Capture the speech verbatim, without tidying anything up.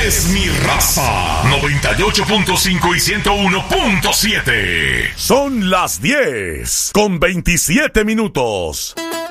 es mi raza. noventa y ocho punto cinco y ciento uno punto siete. Son las diez con veintisiete minutos.